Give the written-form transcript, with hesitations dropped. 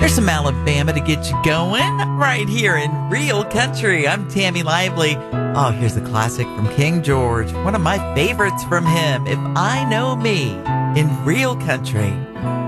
There's some Alabama to get you going right here in Real Country. I'm Tammy Lively. Oh, here's a classic from King George. One of my favorites from him, If I Know Me, in Real Country.